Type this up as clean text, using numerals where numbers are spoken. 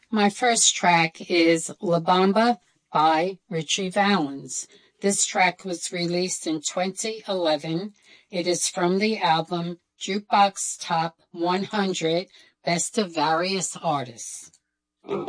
My first track is La Bamba by Richie Valens. This track was released in 2011. It is from the album Jukebox Top 100 Best of Various Artists.